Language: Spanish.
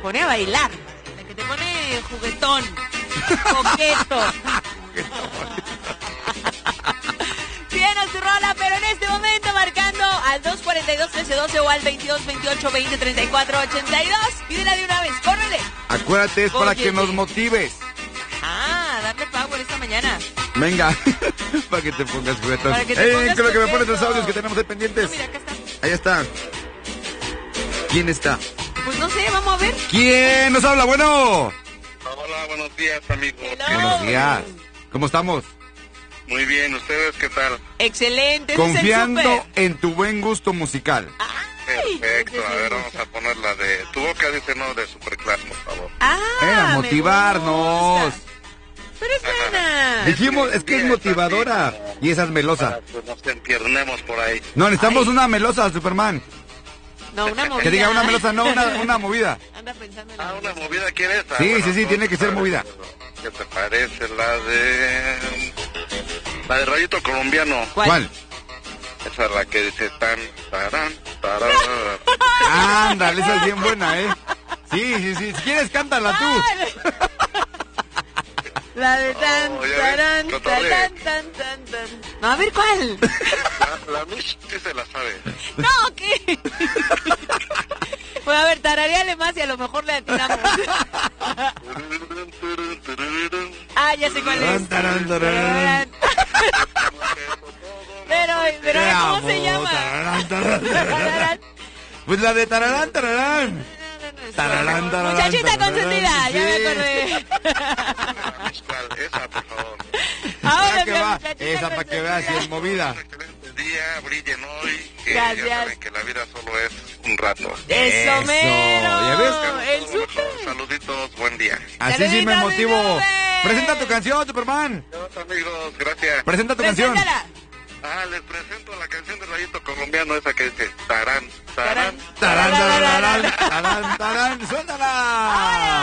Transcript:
pone a bailar, la que te pone juguetón, coqueto. Pídenos tu rola, pero en este momento marcando al 242-1312 o al 2228-2034-82. Pídela de una vez, córrele. Acuérdate, es para que nos motives. Darle power esta mañana. Venga, para que te pongas juguetón. Con lo que me pones los audios que tenemos ahí pendientes. No, mira, acá está. Ahí está. ¿Quién está? Pues no sé, vamos a ver. ¿Quién nos habla? Bueno. Hola, buenos días, amigos. Hello. Buenos días. ¿Cómo estamos? Muy bien, ¿ustedes qué tal? Excelente. Confiando en tu buen gusto musical. Perfecto, a ver, vamos a poner la de Tu Boca, dice no, de Superclass, por favor. Era motivarnos. Pero es buena. Dijimos, es que es motivadora. Y esa es melosa. Para que nos empiernemos por ahí. No, necesitamos una melosa, Superman. No, una movida. Que diga una melosa, no una movida. Anda pensando en la Una movida quieres. Sí, tiene que ser movida. ¿Qué te parece la de Rayito Colombiano? ¿Cuál? Esa es la que dice tan, tarán, tarán. Ándale, esa es bien buena, ¿eh? Sí. Si quieres, cántala tú. La de tan, tarán, tan. No, a ver, ¿cuál? La Mish sí se la sabe. No, ¿qué? Pues a ver, tarareale más y a lo mejor le atinamos. Ya sé cuál es. Pero ¿cómo se llama? Pues la de tararán. Muchachita consentida, ya me acordé. Esa, por favor. Ahora esa para que veas si es movida. Excelente día, brillen hoy. Gracias. Ya saben que la vida solo es un rato. Eso mero. ¿Ya ves? El súper. Saluditos, buen día. Así sí me motivo. Presenta tu canción, Superman. Adiós, amigos, gracias. Presenta tu canción. Les presento la canción de Rayito Colombiano, esa que dice tarán, Suénala.